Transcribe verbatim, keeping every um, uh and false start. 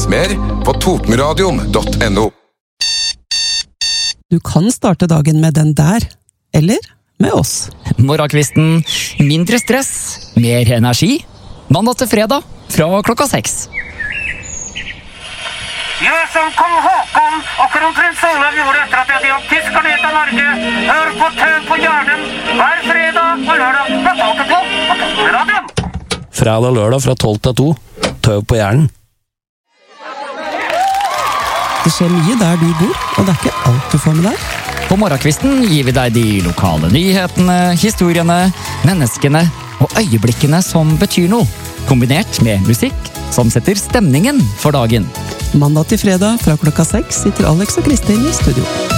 mer på totenradion punktum no. Du kan starte dagen med den der, eller med oss. Morgenkvisten, mindre stress, mer energi. Mandag til fredag, fra klokka seks. Jeg som kong Håkon og kronprins Olav gjorde etter at jeg hadde hatt tyskerne ut av Norge. Hør på Tøv på hjernen hver fredag og lørdag fra tolv til to på Totenradioen. Fredag og lørdag fra tolv til to. Tøv på hjernen. Det skjer mye der du bor, og det er ikke alt du får med deg. På morgenkvisten gir vi deg de lokale nyhetene, historiene, menneskene og øyeblikkene som betyr noe. Kombinert med musikk som setter stemningen for dagen. Mandag til fredag fra klokka seks sitter Alex og Kristin i studio.